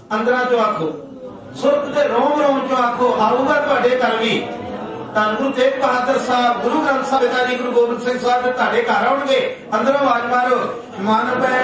अंदरां चो आखो, सुरत के रोम रोम चो आखो, आऊगा तुहाडे घर भी। धन गुरु तेग बहादुर साहब, गुरु ग्रंथ साहिब पिता जी गुरु गोबिंद सिंह साहब तुहाडे घर आउणगे, अंदरों आवाज मारो, मन पै